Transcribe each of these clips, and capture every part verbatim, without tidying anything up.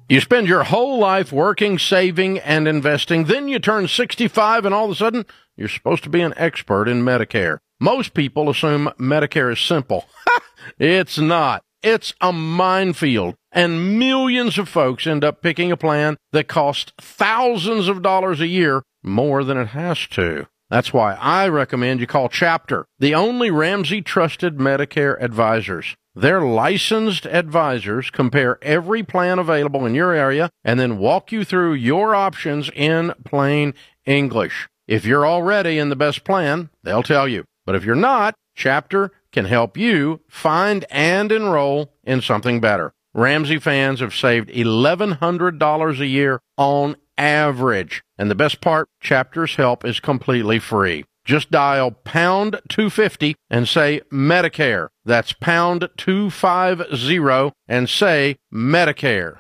You spend your whole life working, saving, and investing. Then you turn sixty-five, and all of a sudden, you're supposed to be an expert in Medicare. Most people assume Medicare is simple. It's not. It's a minefield. And millions of folks end up picking a plan that costs thousands of dollars a year more than it has to. That's why I recommend you call Chapter, the only Ramsey-trusted Medicare advisors. Their licensed advisors compare every plan available in your area and then walk you through your options in plain English. If you're already in the best plan, they'll tell you. But if you're not, Chapter can help you find and enroll in something better. Ramsey fans have saved eleven hundred dollars a year on average. And the best part, Chapter's help is completely free. Just dial pound two fifty and say Medicare. That's pound two fifty and say Medicare.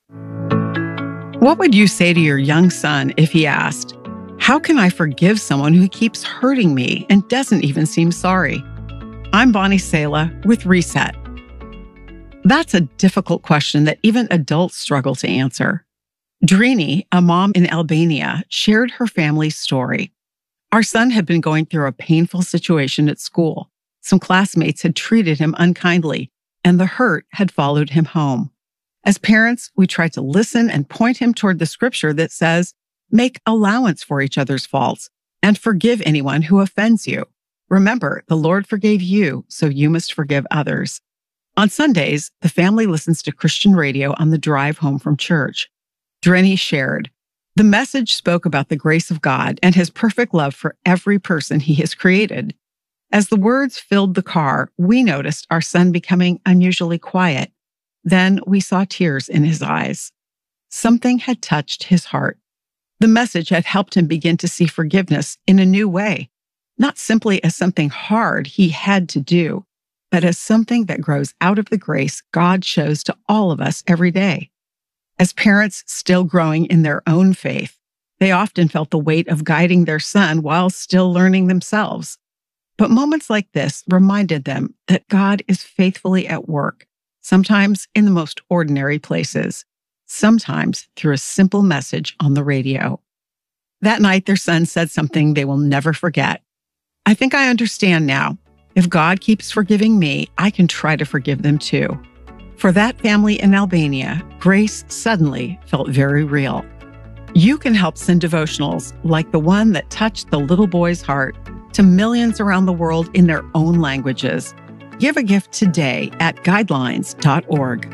What would you say to your young son if he asked, "How can I forgive someone who keeps hurting me and doesn't even seem sorry?" I'm Bonnie Sala with Reset. That's a difficult question that even adults struggle to answer. Drini, a mom in Albania, shared her family's story. Our son had been going through a painful situation at school. Some classmates had treated him unkindly, and the hurt had followed him home. As parents, we tried to listen and point him toward the scripture that says, "Make allowance for each other's faults and forgive anyone who offends you. Remember, the Lord forgave you, so you must forgive others." On Sundays, the family listens to Christian radio on the drive home from church. Drini shared, "The message spoke about the grace of God and his perfect love for every person he has created. As the words filled the car, we noticed our son becoming unusually quiet. Then we saw tears in his eyes. Something had touched his heart. The message had helped him begin to see forgiveness in a new way, not simply as something hard he had to do, but as something that grows out of the grace God shows to all of us every day." As parents still growing in their own faith, they often felt the weight of guiding their son while still learning themselves. But moments like this reminded them that God is faithfully at work, sometimes in the most ordinary places, sometimes through a simple message on the radio. That night, their son said something they will never forget. "I think I understand now. If God keeps forgiving me, I can try to forgive them too." For that family in Albania, grace suddenly felt very real. You can help send devotionals like the one that touched the little boy's heart to millions around the world in their own languages. Give a gift today at guidelines dot org.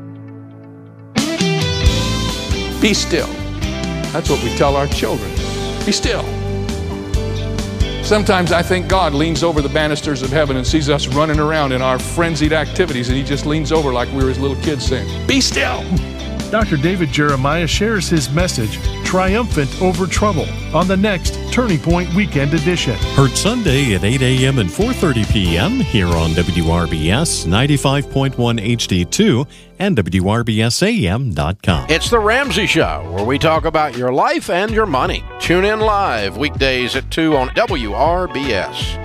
Be still. That's what we tell our children. Be still. Sometimes I think God leans over the banisters of heaven and sees us running around in our frenzied activities, and he just leans over like we were his little kids saying, "Be still." Doctor David Jeremiah shares his message, Triumphant Over Trouble, on the next Turning Point Weekend Edition. Heard Sunday at eight a.m. and four thirty p.m. here on W R B S ninety-five point one H D two and W R B S A M dot com. It's The Ramsey Show, where we talk about your life and your money. Tune in live weekdays at two on W R B S.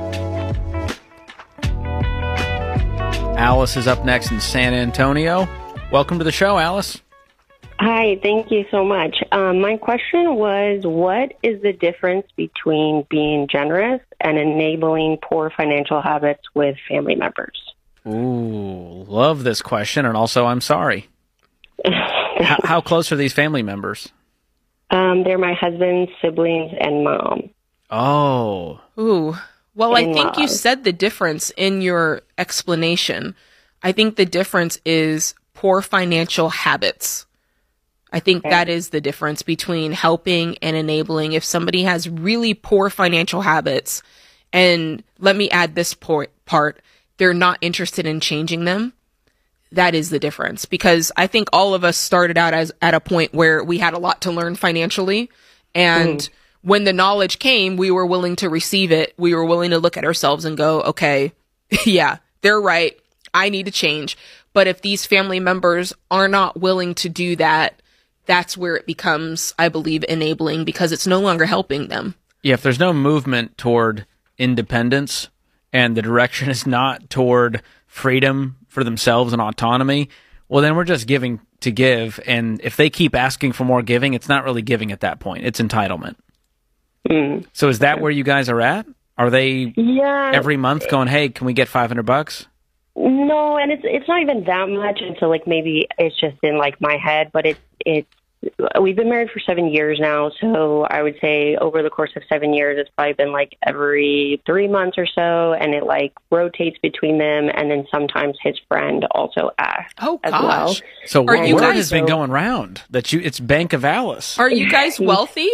Alice is up next in San Antonio. Welcome to the show, Alice. Hi, thank you so much. Um, my question was, what is the difference between being generous and enabling poor financial habits with family members? Ooh, love this question, and also I'm sorry. how, how close are these family members? Um, they're my husband, siblings, and mom. Oh. Ooh. Well, I think you In-laws. said the difference in your explanation. I think the difference is poor financial habits. I think Okay. that is the difference between helping and enabling. If somebody has really poor financial habits, and let me add this por- part, they're not interested in changing them, that is the difference. Because I think all of us started out as at a point where we had a lot to learn financially, and mm. when the knowledge came, we were willing to receive it. We were willing to look at ourselves and go, okay, yeah, they're right. I need to change. But if these family members are not willing to do that, that's where it becomes, I believe, enabling, because it's no longer helping them. Yeah, if there's no movement toward independence and the direction is not toward freedom for themselves and autonomy, Well, then we're just giving to give, and if they keep asking for more giving, it's not really giving at that point. It's entitlement. Mm. So is that where you guys are at? Are they yeah. every month going, hey, can we get five hundred bucks? No, and it's it's not even that much until like maybe it's just in like my head, but it's it's we've been married for seven years now, so I would say over the course of seven years, it's probably been like every three months or so, and it like rotates between them, and then sometimes his friend also asks Oh as gosh. well. So Are word you guys- has been going round that you it's Bank of Alice. Are you guys wealthy?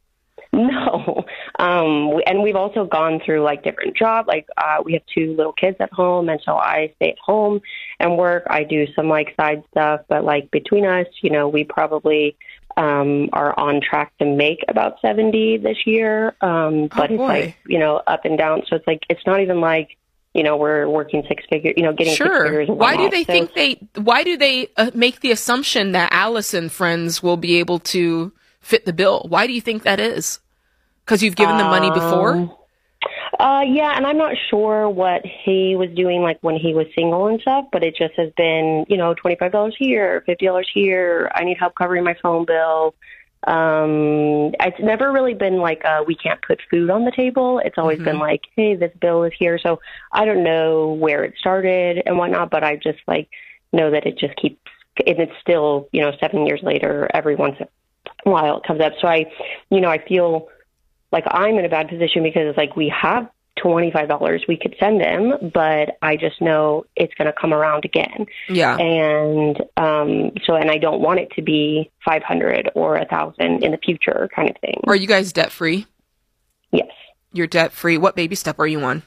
No, um, we, and we've also gone through like different jobs. Like uh, we have two little kids at home, and so I stay at home and work. I do some like side stuff, but like between us, you know, we probably um, are on track to make about seventy this year. Um, but Oh, it's boy. like you know up and down. So it's like it's not even like you know we're working six figures. You know, getting six Sure. figures. and Why do whatnot. they So- think they? Why do they uh, make the assumption that Alice and friends will be able to fit the bill? Why do you think that is? Because you've given them money before? Um, Uh, yeah, and I'm not sure what he was doing like when he was single and stuff, but it just has been, you know, twenty-five dollars here, fifty dollars here. I need help covering my phone bill. Um, it's never really been like, uh, we can't put food on the table. It's always Mhm. been like, hey, this bill is here. So I don't know where it started and whatnot, but I just like know that it just keeps, and it's still, you know, seven years later, every once in a while it comes up. So I, you know, I feel like I'm in a bad position because it's like we have twenty-five dollars we could send him, but I just know it's going to come around again. Yeah. And um, so, and I don't want it to be five hundred or a thousand in the future kind of thing. Are you guys debt free? Yes. You're debt free. What baby step are you on?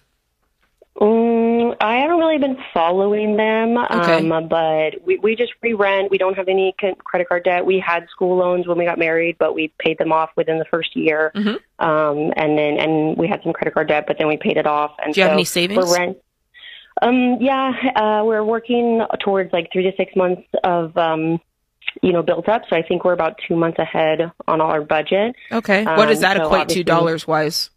Mm, I haven't really been following them, Okay. um, but we, we just re-rent. We don't have any con- credit card debt. We had school loans when we got married, but we paid them off within the first year. Mhm. Um, and then, and we had some credit card debt, but then we paid it off. And Do you have so any savings? We're rent. Um, yeah, uh, we're working towards like three to six months of, um, you know, built up. So I think we're about two months ahead on our budget. Okay. What does Um, that so equate obviously- to dollars wise?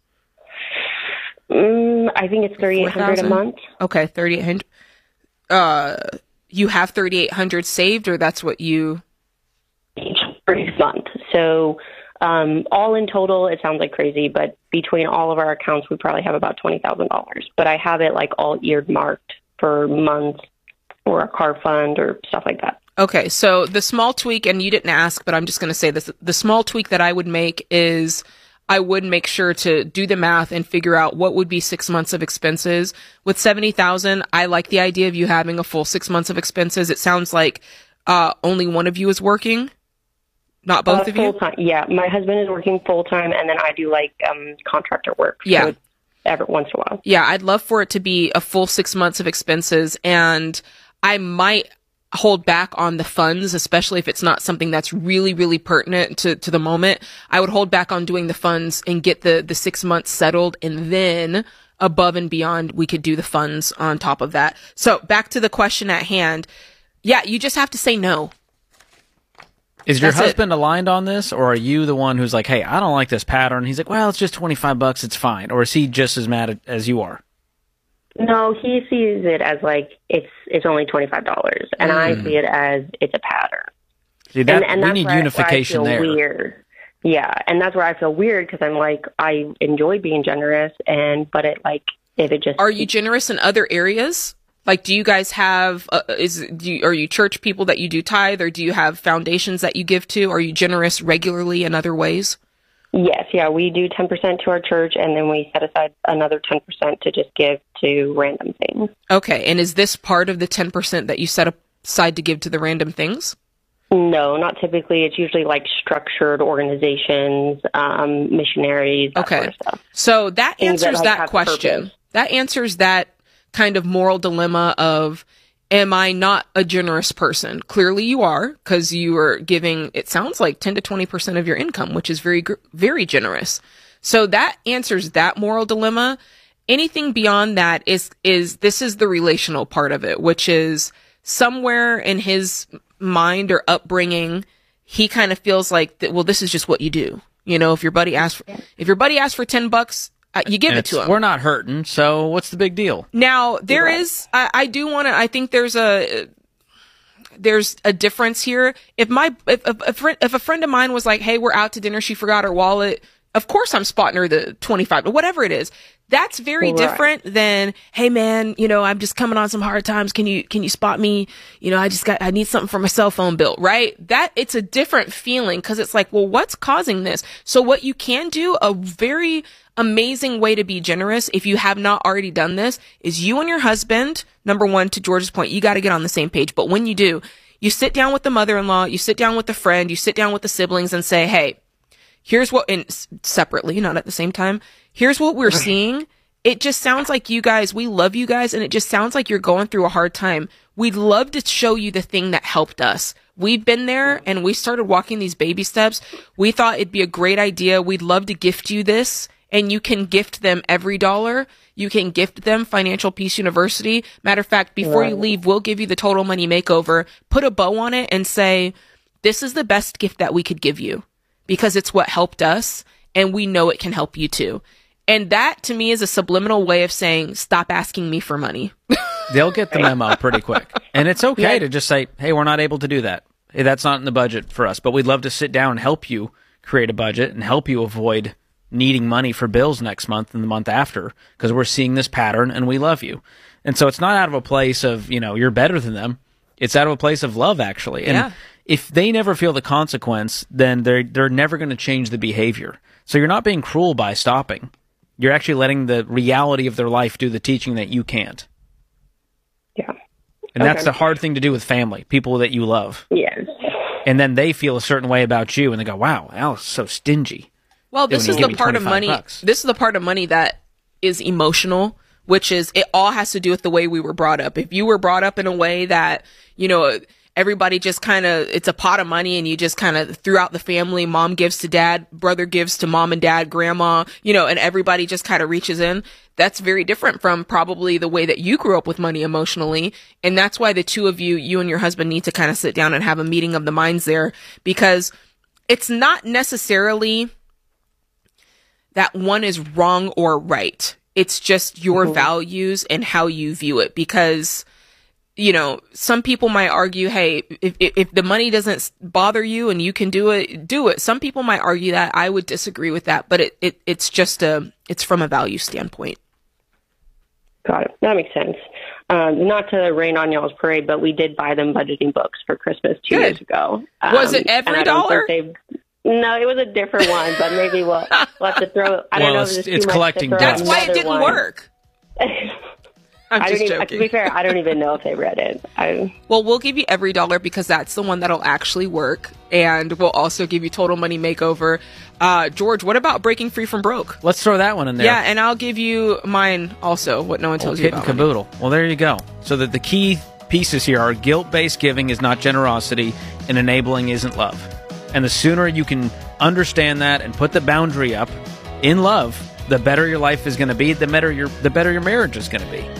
Mm, I think it's thirty-eight hundred a four thousand? month. Okay, thirty-eight hundred. Uh, you have thirty-eight hundred saved, or that's what you? Each for each month. So um, all in total, it sounds like crazy, but between all of our accounts, we probably have about twenty thousand dollars. But I have it like all earmarked for months or a car fund or stuff like that. Okay, so the small tweak, and you didn't ask, but I'm just going to say this: the small tweak that I would make is I would make sure to do the math and figure out what would be six months of expenses. With seventy thousand, I like the idea of you having a full six months of expenses. It sounds like uh, only one of you is working, not both Uh, of you. full-time. Yeah, my husband is working full time, and then I do like um, contractor work. Yeah. So every once in a while. Yeah, I'd love for it to be a full six months of expenses, and I might hold back on the funds, especially if it's not something that's really, really pertinent to, to the moment. I would hold back on doing the funds and get the, the six months settled, and then above and beyond, we could do the funds on top of that. So back to the question at hand. Yeah, you just have to say no. Is your That's it. husband aligned on this, or are you the one who's like, hey, I don't like this pattern? He's like, well, it's just twenty-five bucks, it's fine. Or is he just as mad at, as you are? No, he sees it as like it's it's only twenty-five dollars, and I see it as it's a pattern. See, that, and, and we that's need where I- unification where I feel there. Weird. Yeah, and that's where I feel weird because I'm like I enjoy being generous, and but it like if it just Are you generous in other areas? Like, do you guys have, uh, is, do you, are you church people that you do tithe, or do you have foundations that you give to? Are you generous regularly in other ways? Yes, yeah, we do ten percent to our church, and then we set aside another ten percent to just give to random things. Okay. And is this part of the ten percent that you set aside to give to the random things? No, not typically. It's usually like structured organizations, um, missionaries, that Okay. sort of stuff. So that Things that, answers like, that have question. purpose. That answers that kind of moral dilemma of, am I not a generous person? Clearly you are, because you are giving, it sounds like ten to twenty percent of your income, which is very, gr- very generous. So that answers that moral dilemma. Anything beyond that is, is, this is the relational part of it, which is somewhere in his mind or upbringing, he kind of feels like, that, well, this is just what you do. You know, if your buddy asks, for, if your buddy asks for ten bucks, uh, you give And it to it's- him. We're not hurting, so what's the big deal? Now, there Right. is, I, I do want to, I think there's a, there's a difference here. If my if, if, a friend, if a friend of mine was like, hey, we're out to dinner, she forgot her wallet, of course I'm spotting her the twenty-five, or whatever it is. That's very right. different than, hey man, you know, I'm just coming on some hard times. Can you, can you spot me? You know, I just got, I need something for my cell phone bill, right? That it's a different feeling, because it's like, well, what's causing this? So what you can do, a very amazing way to be generous, if you have not already done this, is you and your husband, number one, to George's point, you got to get on the same page. But when you do, you sit down with the mother-in-law, you sit down with the friend, you sit down with the siblings and say, hey, here's what, and separately, not at the same time, here's what we're seeing. It just sounds like you guys, we love you guys, and it just sounds like you're going through a hard time. We'd love to show you the thing that helped us. We've been there, and we started walking these baby steps. We thought it'd be a great idea. We'd love to gift you this, and you can gift them every dollar. You can gift them Financial Peace University. Matter of fact, before right. you leave, we'll give you the Total Money Makeover. Put a bow on it and say, this is the best gift that we could give you, because it's what helped us, and we know it can help you too. And that, to me, is a subliminal way of saying, stop asking me for money. They'll get the memo pretty quick. And it's okay yeah. to just say, hey, we're not able to do that. Hey, that's not in the budget for us. But we'd love to sit down and help you create a budget and help you avoid needing money for bills next month and the month after, because we're seeing this pattern and we love you. And so it's not out of a place of, you know, you're better than them. It's out of a place of love, actually. And yeah. if they never feel the consequence, then they're, they're never going to change the behavior. So you're not being cruel by stopping. You're actually letting the reality of their life do the teaching that you can't. Yeah. And okay. that's the hard thing to do with family, people that you love. Yes. And then they feel a certain way about you, and they go, wow, Al's so stingy. Well, this is the part of money. Bucks. This is the part of money that is emotional, which is it all has to do with the way we were brought up. If you were brought up in a way that, you know, everybody just kind of, it's a pot of money and you just kind of throughout the family, mom gives to dad, brother gives to mom and dad, grandma, you know, and everybody just kind of reaches in. That's very different from probably the way that you grew up with money emotionally. And that's why the two of you, you and your husband, need to kind of sit down and have a meeting of the minds there, because it's not necessarily that one is wrong or right. It's just your mm-hmm. values and how you view it. Because, you know, some people might argue, hey, if, if the money doesn't bother you and you can do it, do it. Some people might argue that. I would disagree with that, but it, it it's just a, it's from a value standpoint. Got it. That makes sense. Um, not to rain on y'all's parade, but we did buy them budgeting books for Christmas two Good. years ago. Um, Was it every dollar? No, it was a different one, but maybe we'll, we'll have to throw. I well, don't know it's, if it's collecting. That's why it didn't one. work. I'm I just even, joking. To be fair, I don't even know if they read it. I, well, we'll give you every dollar because that's the one that'll actually work, and we'll also give you Total Money Makeover. Uh, George, what about Breaking Free from Broke? Let's throw that one in there. Yeah, and I'll give you mine also. What no one tells oh, you about. Kit and caboodle. Money. Well, there you go. So that the key pieces here are guilt-based giving is not generosity, and enabling isn't love. And the sooner you can understand that and put the boundary up in love, the better your life is going to be. The better your the better your marriage is going to be.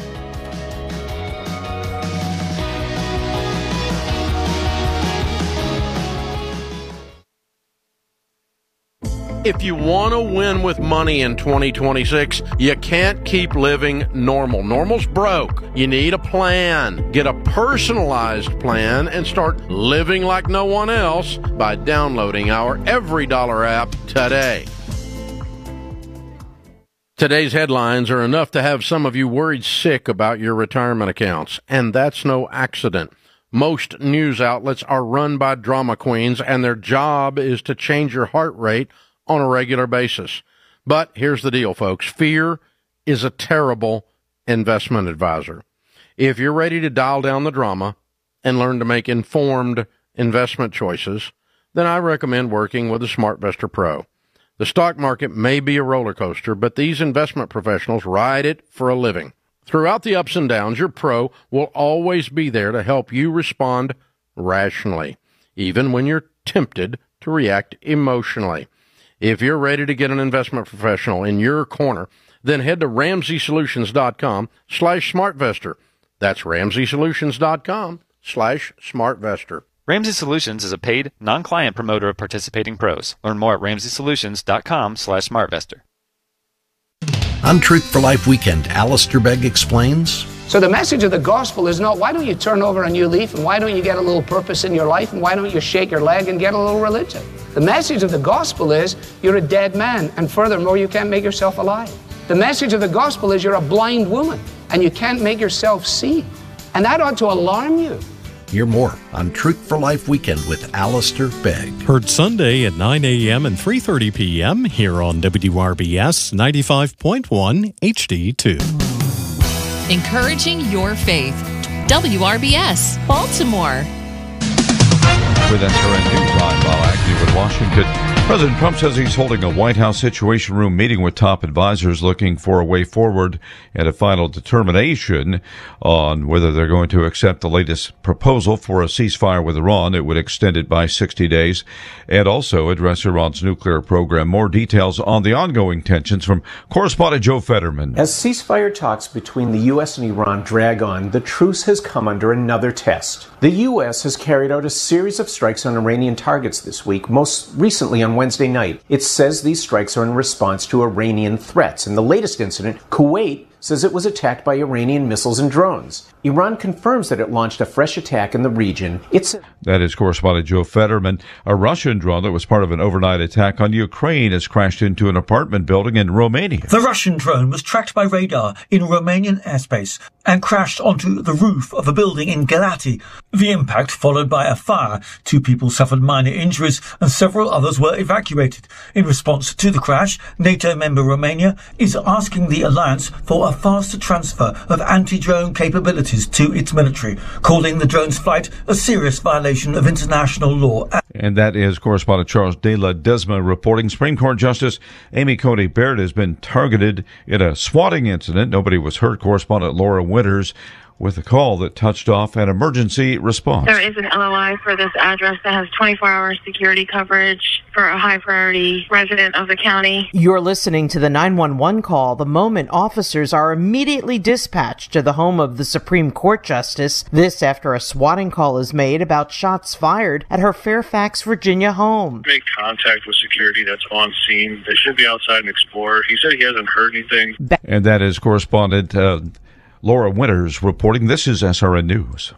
If you want to win with money in twenty twenty-six, you can't keep living normal. Normal's broke. You need a plan. Get a personalized plan and start living like no one else by downloading our Every Dollar app today. Today's headlines are enough to have some of you worried sick about your retirement accounts, and that's no accident. Most news outlets are run by drama queens, and their job is to change your heart rate on a regular basis. But here's the deal, folks. Fear is a terrible investment advisor. If you're ready to dial down the drama and learn to make informed investment choices, then I recommend working with a SmartVestor Pro. The stock market may be a roller coaster, but these investment professionals ride it for a living. Throughout the ups and downs, your pro will always be there to help you respond rationally, even when you're tempted to react emotionally. If you're ready to get an investment professional in your corner, then head to RamseySolutions.com slash SmartVestor. That's RamseySolutions.com slash SmartVestor. Ramsey Solutions is a paid, non-client promoter of participating pros. Learn more at RamseySolutions.com slash SmartVestor. On Truth for Life Weekend, Alistair Begg explains, So the message of the gospel is not, why don't you turn over a new leaf, and why don't you get a little purpose in your life, and why don't you shake your leg and get a little religion? The message of the gospel is, you're a dead man, and furthermore, you can't make yourself alive. The message of the gospel is, you're a blind woman, and you can't make yourself see. And that ought to alarm you. Hear more on Truth for Life Weekend with Alistair Begg. Heard Sunday at nine a.m. and three thirty p.m. here on W R B S ninety-five point one H D two. Encouraging your faith. W R B S, Baltimore. With S R N News, I'm Bob Agnew in Washington. President Trump says he's holding a White House Situation Room meeting with top advisors looking for a way forward and a final determination on whether they're going to accept the latest proposal for a ceasefire with Iran. It would extend it by sixty days and also address Iran's nuclear program. More details on the ongoing tensions from correspondent Joe Fetterman. As ceasefire talks between the U S and Iran drag on, the truce has come under another test. The U S has carried out a series of strikes on Iranian targets this week, most recently on Wednesday night. It says these strikes are in response to Iranian threats. In the latest incident, Kuwait says it was attacked by Iranian missiles and drones. Iran confirms that it launched a fresh attack in the region. It's a- That is correspondent Joe Fetterman. A Russian drone that was part of an overnight attack on Ukraine has crashed into an apartment building in Romania. The Russian drone was tracked by radar in Romanian airspace and crashed onto the roof of a building in Galati. The impact followed by a fire. Two people suffered minor injuries and several others were evacuated. In response to the crash, NATO member Romania is asking the alliance for a faster transfer of anti-drone capabilities to its military, calling the drone's flight a serious violation of international law. And that is correspondent Charles De La Desma reporting. Supreme Court Justice Amy Coney Barrett has been targeted in a swatting incident. Nobody was hurt. Correspondent Laura Winters with a call that touched off an emergency response. There is an L O I for this address that has twenty-four hour security coverage for a high-priority resident of the county. You're listening to the nine one one call the moment officers are immediately dispatched to the home of the Supreme Court Justice. This after a swatting call is made about shots fired at her Fairfax, Virginia home. Make contact with security that's on scene. They should be outside and explore. He said he hasn't heard anything. And that is correspondent uh, Laura Winters reporting. This is S R N News.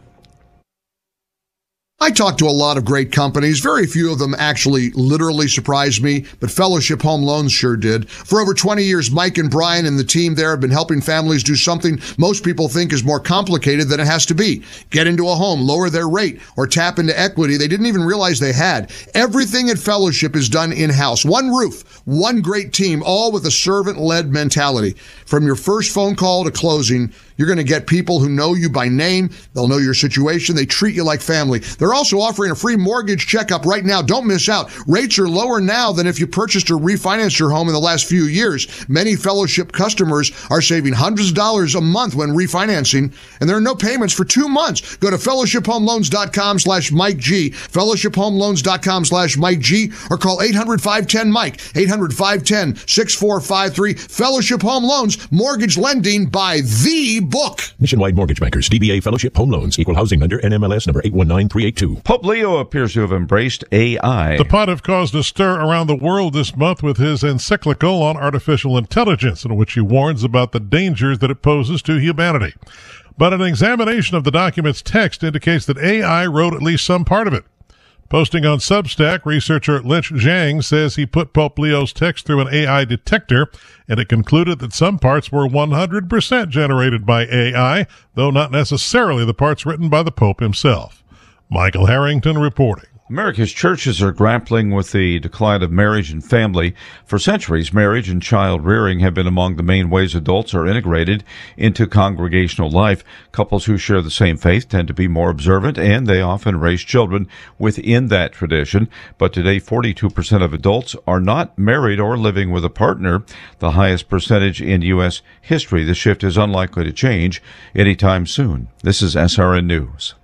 I talked to a lot of great companies. Very few of them actually literally surprised me, but Fellowship Home Loans sure did. For over twenty years, Mike and Brian and the team there have been helping families do something most people think is more complicated than it has to be. Get into a home, lower their rate, or tap into equity they didn't even realize they had. Everything at Fellowship is done in-house. One roof, one great team, all with a servant-led mentality. From your first phone call to closing, you're going to get people who know you by name. They'll know your situation. They treat you like family. They're also offering a free mortgage checkup right now. Don't miss out. Rates are lower now than if you purchased or refinanced your home in the last few years. Many Fellowship customers are saving hundreds of dollars a month when refinancing, and there are no payments for two months. Go to fellowshiphomeloans.com slash Mike G, fellowshiphomeloans.com slash Mike G, or call eight hundred, five one zero, Mike, eight hundred, five one zero, six four five three. Fellowship Home Loans, mortgage lending by the book. Nationwide Mortgage Bankers, D B A Fellowship Home Loans, Equal Housing Lender, N M L S number eight one nine three eight two. Pope Leo appears to have embraced A I. The Pontiff caused a stir around the world this month with his encyclical on artificial intelligence, in which he warns about the dangers that it poses to humanity. But an examination of the document's text indicates that A I wrote at least some part of it. Posting on Substack, researcher Lynch Zhang says he put Pope Leo's text through an A I detector, and it concluded that some parts were one hundred percent generated by A I, though not necessarily the parts written by the Pope himself. Michael Harrington reporting. America's churches are grappling with the decline of marriage and family. For centuries, marriage and child rearing have been among the main ways adults are integrated into congregational life. Couples who share the same faith tend to be more observant, and they often raise children within that tradition. But today, forty-two percent of adults are not married or living with a partner, the highest percentage in U S history. The shift is unlikely to change anytime soon. This is S R N News.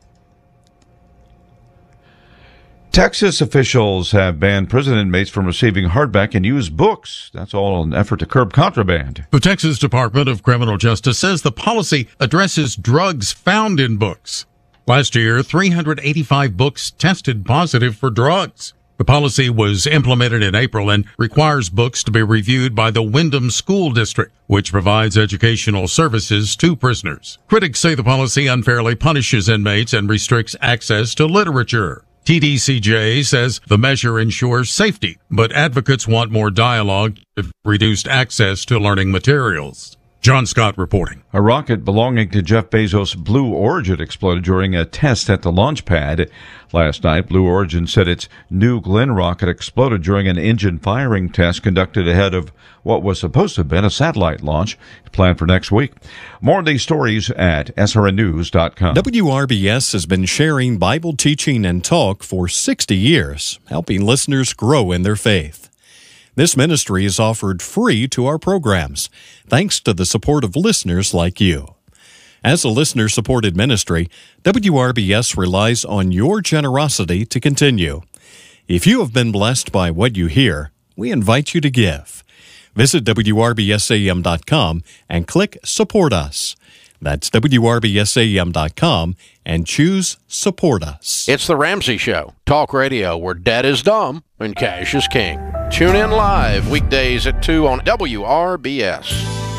Texas officials have banned prison inmates from receiving hardback and used books. That's all in an effort to curb contraband. The Texas Department of Criminal Justice says the policy addresses drugs found in books. Last year, three hundred eighty-five books tested positive for drugs. The policy was implemented in April and requires books to be reviewed by the Wyndham School District, which provides educational services to prisoners. Critics say the policy unfairly punishes inmates and restricts access to literature. T D C J says the measure ensures safety, but advocates want more dialogue to reduced access to learning materials. John Scott reporting. A rocket belonging to Jeff Bezos' Blue Origin exploded during a test at the launch pad. Last night, Blue Origin said its New Glenn rocket exploded during an engine firing test conducted ahead of what was supposed to have been a satellite launch planned for next week. More of these stories at S R N news dot com. W R B S has been sharing Bible teaching and talk for sixty years, helping listeners grow in their faith. This ministry is offered free to our programs, thanks to the support of listeners like you. As a listener-supported ministry, W R B S relies on your generosity to continue. If you have been blessed by what you hear, we invite you to give. Visit W R B S A M dot com and click Support Us. That's W R B S A M dot com and choose Support Us. It's The Ramsey Show, talk radio where debt is dumb and cash is king. Tune in live weekdays at two on W R B S.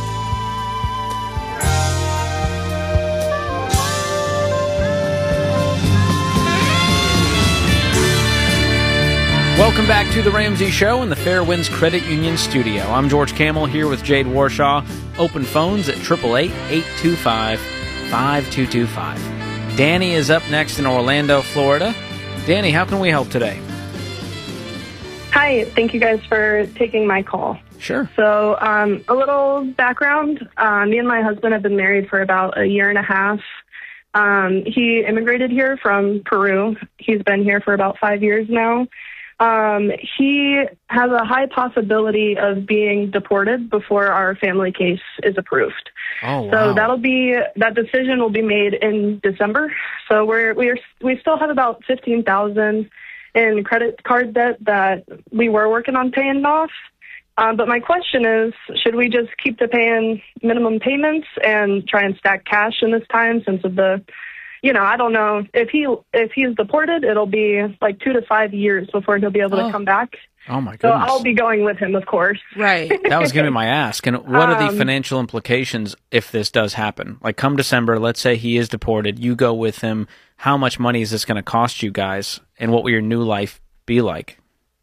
Welcome back to The Ramsey Show in the Fairwinds Credit Union studio. I'm George Camel here with Jade Warshaw. Open phones at eight eight eight, eight two five, five two two five. Danny is up next in Orlando, Florida. Danny, how can we help today? Hi, thank you guys for taking my call. Sure. So, um, a little background. Uh, me and my husband have been married for about a year and a half. Um, he immigrated here from Peru. He's been here for about five years now. Um, he has a high possibility of being deported before our family case is approved. Oh, wow. So that'll be, that decision will be made in December. So we're, we're, we still have about fifteen thousand in credit card debt that we were working on paying off. Um, but my question is, should we just keep to paying minimum payments and try and stack cash in this time since of the, you know, I don't know if he, if he's deported, it'll be like two to five years before he'll be able Oh. to come back. Oh, my So goodness. I'll be going with him, of course. Right. That was going to be my ask. And what are the Um, financial implications if this does happen? Like, come December, let's say he is deported, you go with him. How much money is this going to cost you guys? And what will your new life be like?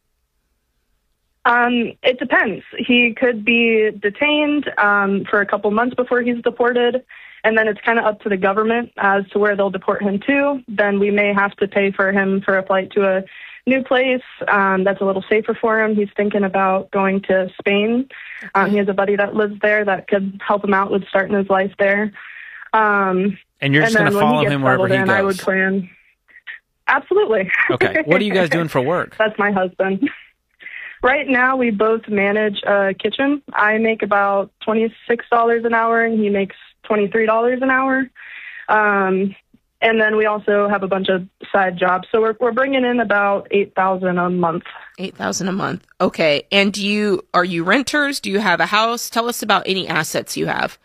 Um, it depends. He could be detained um, for a couple months before he's deported, and then it's kind of up to the government as to where they'll deport him to. Then we may have to pay for him for a flight to a new place um, that's a little safer for him. He's thinking about going to Spain. Um, he has a buddy that lives there that could help him out with starting his life there. Um, And you're just then going to when follow gets him wherever settled he in, goes. I would plan. Absolutely. Okay. What are you guys doing for work? That's my husband. Right now, we both manage a kitchen. I make about twenty-six dollars an hour, and he makes twenty-three dollars an hour. Um, and then we also have a bunch of side jobs. So we're we're bringing in about eight thousand dollars a month. eight thousand dollars a month. Okay. And do you are you renters? Do you have a house? Tell us about any assets you have.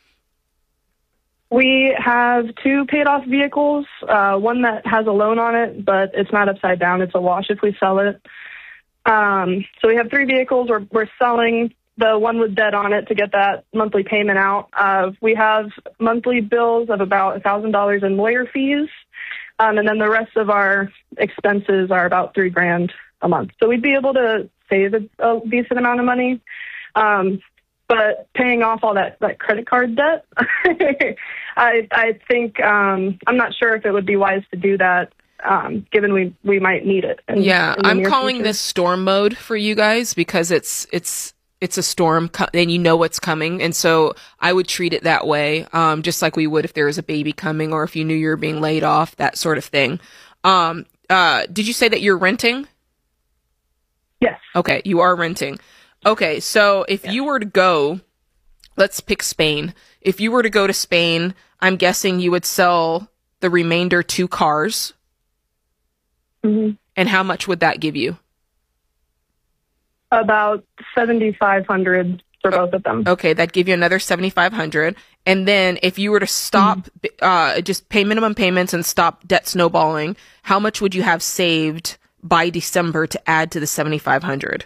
We have two paid-off vehicles, uh, one that has a loan on it, but it's not upside down. It's a wash if we sell it. Um, so we have three vehicles. We're, we're selling the one with debt on it to get that monthly payment out. Uh, we have monthly bills of about one thousand dollars in lawyer fees, um, and then the rest of our expenses are about three grand a month. So we'd be able to save a, a decent amount of money. Um, but paying off all that, that credit card debt, I, I think, um, I'm not sure if it would be wise to do that. Um, given we, we might need it. In, Yeah, in the I'm near calling future. this storm mode for you guys because it's it's it's a storm co- and you know what's coming, and so I would treat it that way, um, just like we would if there was a baby coming or if you knew you were being laid off, that sort of thing. Um, uh, did you say that you're renting? Yes. Okay, you are renting. Okay, so if you were to go, let's pick Spain. If you were to go to Spain, I'm guessing you would sell the remainder two cars. Mm-hmm. And how much would that give you? About seventy-five hundred dollars for both of them. Okay, that'd give you another seventy-five hundred dollars. And then if you were to stop, uh, just pay minimum payments and stop debt snowballing, how much would you have saved by December to add to the seventy-five hundred?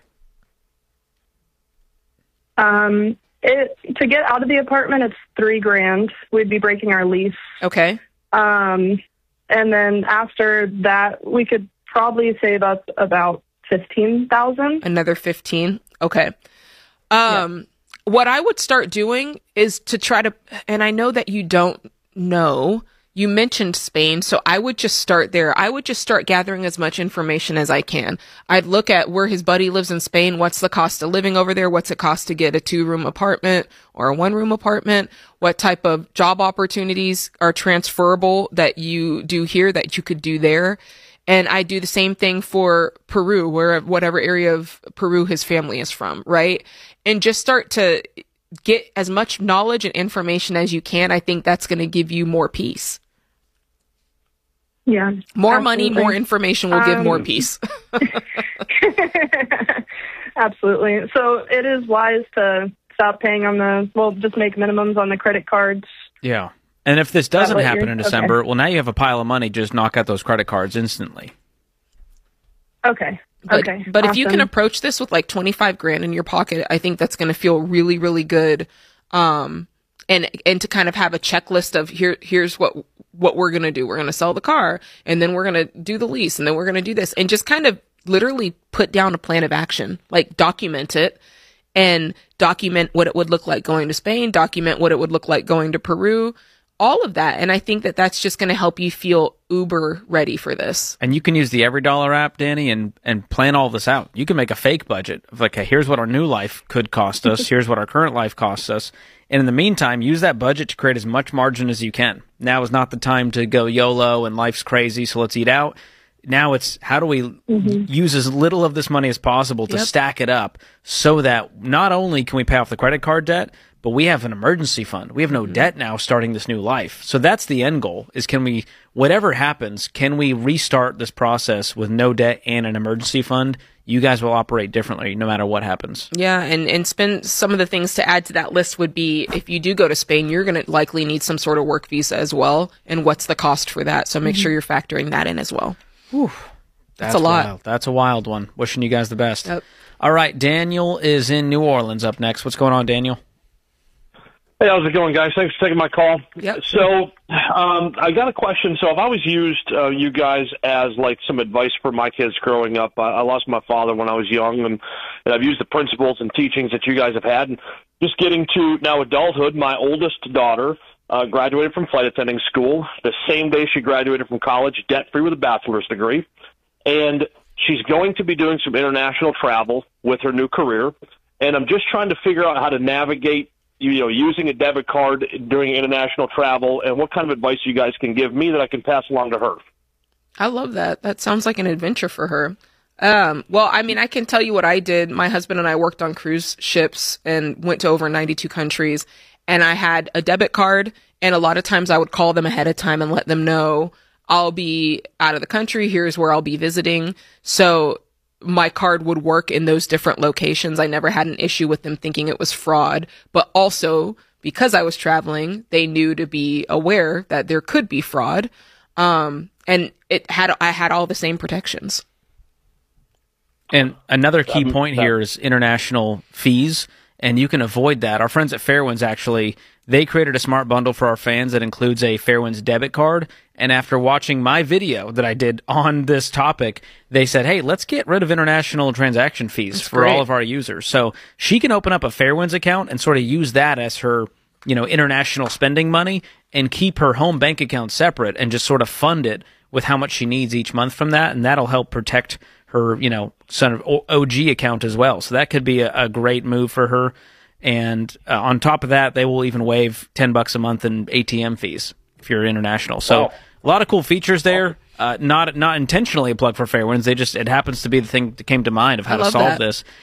Um, it, to get out of the apartment, it's three grand. We'd be breaking our lease. Okay. Um, and then after that, we could probably save up about fifteen thousand. Another fifteen. Okay. Um, yeah. What I would start doing is to try to, and I know that you don't know, you mentioned Spain, so I would just start there. I would just start gathering as much information as I can. I'd look at where his buddy lives in Spain. What's the cost of living over there? What's it cost to get a two room apartment or a one room apartment? What type of job opportunities are transferable that you do here that you could do there? And I do the same thing for Peru, where whatever area of Peru his family is from, right? And just start to get as much knowledge and information as you can. I think that's going to give you more peace. Yeah. More absolutely. money, more information will give um, more peace. Absolutely. So it is wise to stop paying on the, well, just make minimums on the credit cards. Yeah. And if this doesn't happen in December, okay. well, now you have a pile of money. Just knock out those credit cards instantly. Okay. But, okay. But awesome. if you can approach this with like twenty-five grand in your pocket, I think that's going to feel really, really good. Um, and, and to kind of have a checklist of here, here's what, what we're going to do. We're going to sell the car, and then we're going to do the lease, and then we're going to do this, and just kind of literally put down a plan of action, like document it, and document what it would look like going to Spain, document what it would look like going to Peru, all of that. And I think that that's just going to help you feel uber ready for this. And you can use the Every Dollar app, Danny, and, and plan all this out. You can make a fake budget of like, okay, here's what our new life could cost us. Here's what our current life costs us. And in the meantime, use that budget to create as much margin as you can. Now is not the time to go YOLO and life's crazy, so let's eat out. Now it's how do we mm-hmm. use as little of this money as possible to yep. stack it up so that not only can we pay off the credit card debt, but we have an emergency fund. We have no mm-hmm. debt now starting this new life. So that's the end goal is can we, whatever happens, can we restart this process with no debt and an emergency fund? You guys will operate differently no matter what happens. Yeah, and, and spend some of the things to add to that list would be if you do go to Spain, you're going to likely need some sort of work visa as well. And what's the cost for that? So make mm-hmm. sure you're factoring that in as well. Whew. That's, That's a lot. Wild. That's a wild one. Wishing you guys the best. Yep. All right, Daniel is in New Orleans up next. What's going on, Daniel? Hey, how's it going, guys? Thanks for taking my call. Yep. So, um, I got a question. So, I've always used uh, you guys as like some advice for my kids growing up. I, I lost my father when I was young, and, and I've used the principles and teachings that you guys have had. And just getting to now adulthood, my oldest daughter uh, graduated from flight attending school the same day she graduated from college, debt-free with a bachelor's degree, and she's going to be doing some international travel with her new career. And I'm just trying to figure out how to navigate you know, using a debit card during international travel, and what kind of advice you guys can give me that I can pass along to her. I love that. That sounds like an adventure for her. Um, well, I mean, I can tell you what I did. My husband and I worked on cruise ships and went to over ninety-two countries, and I had a debit card, and a lot of times I would call them ahead of time and let them know I'll be out of the country. Here's where I'll be visiting. So my card would work in those different locations. I never had an issue with them thinking it was fraud, but also because I was traveling, they knew to be aware that there could be fraud. Um, and it had, I had all the same protections. And another key point here is international fees, and you can avoid that. Our friends at Fairwinds actually, they created a smart bundle for our fans that includes a Fairwinds debit card. And after watching my video that I did on this topic, they said, hey, let's get rid of international transaction fees That's for great. all of our users. So she can open up a Fairwinds account and sort of use that as her, you know, international spending money and keep her home bank account separate and just sort of fund it with how much she needs each month from that. And that'll help protect her, you know, sort of O G account as well. So that could be a, a great move for her. And uh, on top of that, they will even waive ten bucks a month in A T M fees if you're international. So wow. a lot of cool features there. Uh, not not intentionally a plug for Fairwinds. They just it happens to be the thing that came to mind of how to solve that. this.